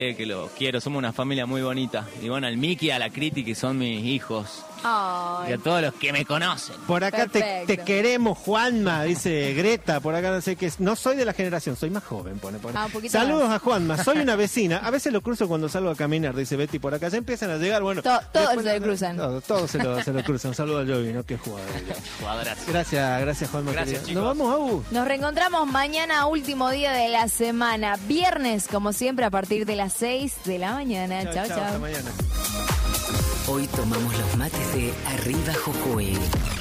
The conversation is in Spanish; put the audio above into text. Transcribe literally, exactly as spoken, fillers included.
que lo quiero, somos una familia muy bonita. Y bueno, al Miki, a la Criti, que son mis hijos. Ay. Y a todos los que me conocen. Por acá te, Perfecto. te queremos, Juanma, dice Greta. Por acá no sé qué es. No soy de la generación, soy más joven, pone. pone. Ah, un poquito Saludos más. a Juanma, soy una vecina. A veces lo cruzo cuando salgo a caminar, dice Betty por acá. Ya empiezan a llegar, bueno. To- todos después- se lo cruzan. Todos, todos se lo, se lo cruzan. Un saludo a Jovi, ¿no? Qué jugador. Jugadoras. Gracias, gracias Juanma. Gracias, querido. chicos. Nos vamos, Abu. Nos reencontramos mañana, último día de la semana. Viernes, como siempre, a partir de las seis de la mañana. Chao, chao. Hasta mañana. Hoy tomamos los mates de Arriba Jujuy.